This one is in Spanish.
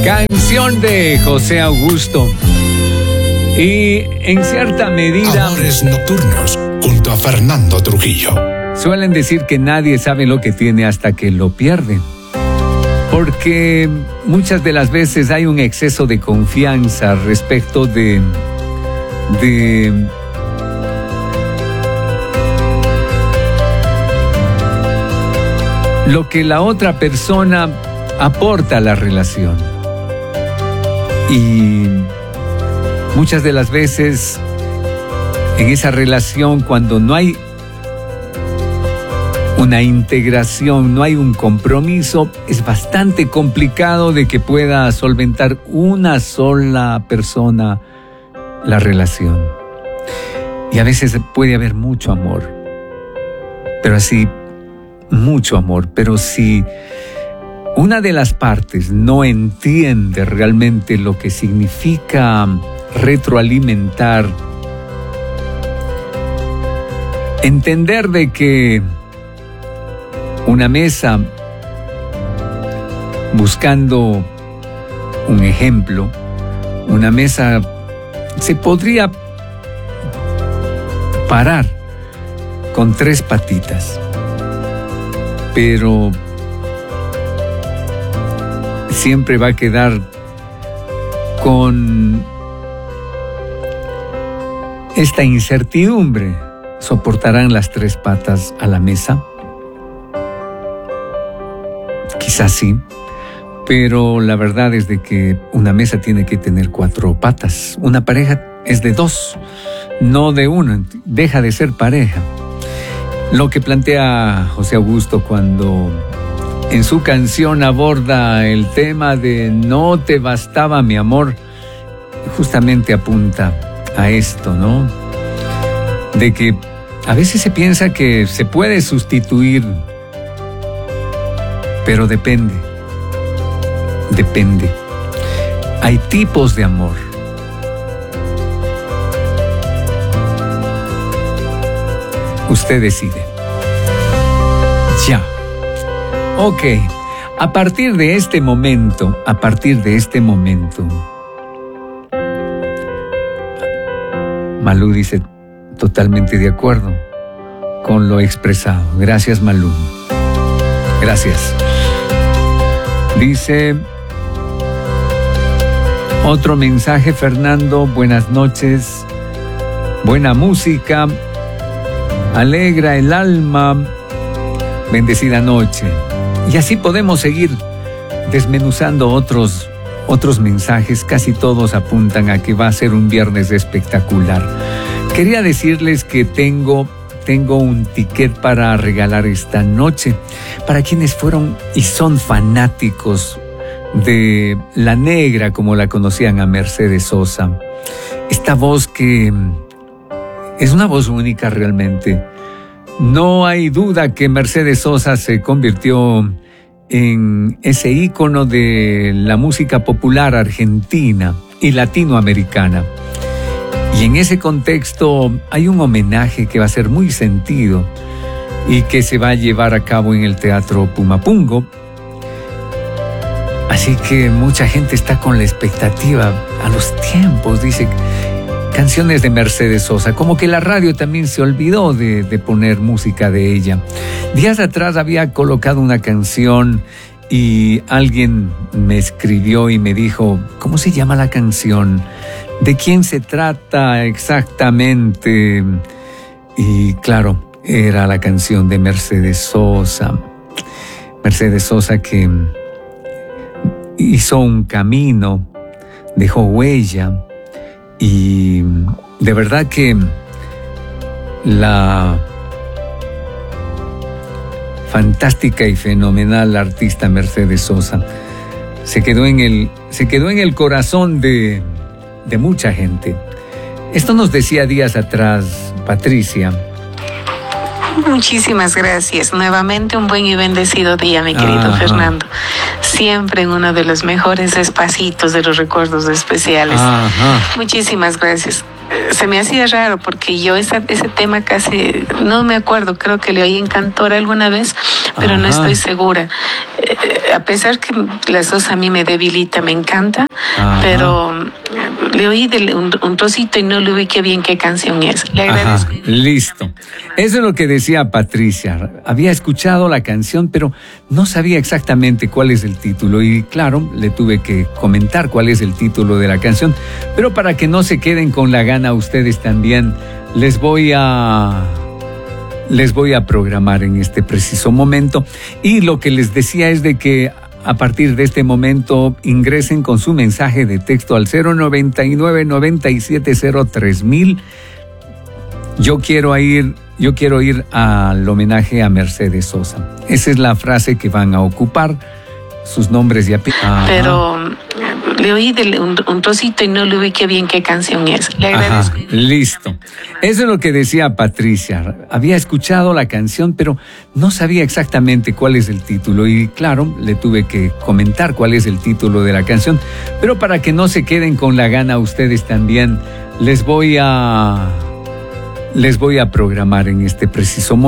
Canción de José Augusto. Y en cierta medida... Amores nocturnos, junto a Fernando Trujillo. Suelen decir que nadie sabe lo que tiene hasta que lo pierde. Porque muchas de las veces hay un exceso de confianza respecto de lo que la otra persona aporta a la relación. Y muchas de las veces en esa relación, cuando no hay una integración, no hay un compromiso, es bastante complicado de que pueda solventar una sola persona la relación. Y a veces puede haber mucho amor, pero así, mucho amor, pero si una de las partes no entiende realmente lo que significa retroalimentar, entender de que una mesa, buscando un ejemplo, una mesa se podría parar con 3 patitas, pero siempre va a quedar con esta incertidumbre. ¿Soportarán las 3 patas a la mesa? Quizás sí, pero la verdad es de que una mesa tiene que tener 4 patas. Una pareja es de 2, no de 1, deja de ser pareja. Lo que plantea José Augusto cuando en su canción aborda el tema de no te bastaba mi amor, justamente apunta a esto, ¿no? De que a veces se piensa que se puede sustituir, pero depende. Hay tipos de amor. Usted decide. Ya. Ok. A partir de este momento, Malú dice totalmente de acuerdo con lo expresado. Gracias, Malú. Gracias. Dice otro mensaje, Fernando, buenas noches, buena música, alegra el alma, bendecida noche. Y así podemos seguir desmenuzando otros mensajes, casi todos apuntan a que va a ser un viernes espectacular. Quería decirles que tengo un ticket para regalar esta noche para quienes fueron y son fanáticos de La Negra, como la conocían a Mercedes Sosa. Esta voz que es una voz única realmente. No hay duda que Mercedes Sosa se convirtió en ese ícono de la música popular argentina y latinoamericana. Y en ese contexto hay un homenaje que va a ser muy sentido y que se va a llevar a cabo en el Teatro Pumapungo. Así que mucha gente está con la expectativa a los tiempos, dice, canciones de Mercedes Sosa, como que la radio también se olvidó de poner música de ella. Días atrás había colocado una canción y alguien me escribió y me dijo, ¿cómo se llama la canción? ¿De quién se trata exactamente? Y claro, era la canción de Mercedes Sosa. Mercedes Sosa que hizo un camino, dejó huella y de verdad que la fantástica y fenomenal artista Mercedes Sosa se quedó en el corazón de mucha gente. Esto nos decía días atrás Patricia. Muchísimas gracias. Nuevamente un buen y bendecido día, mi querido Fernando. Siempre en uno de los mejores espacitos de los recuerdos especiales. Muchísimas gracias. se me hacía raro porque yo ese tema casi no me acuerdo, creo que le oí en Cantora alguna vez, pero no estoy segura. A pesar que las dos a mí me debilita, me encanta, pero le oí un trocito y no le ubiqué bien qué canción es. Le agradezco. Listo. Eso es lo que decía Patricia. Había escuchado la canción, pero no sabía exactamente cuál es el título. Y claro, le tuve que comentar cuál es el título de la canción. Pero para que no se queden con la gana ustedes también, les voy a programar en este preciso momento. Y lo que les decía es de que a partir de este momento ingresen con su mensaje de texto al 099-970-3000. Yo quiero ir al homenaje a Mercedes Sosa. Esa es la frase que van a ocupar, sus nombres y apellidos. Pero le oí un trocito y no le ubiqué bien qué canción es. Le agradezco. Listo. Eso es lo que decía Patricia. Había escuchado la canción, pero no sabía exactamente cuál es el título. Y claro, le tuve que comentar cuál es el título de la canción. Pero para que no se queden con la gana ustedes también, les voy a programar en este preciso momento.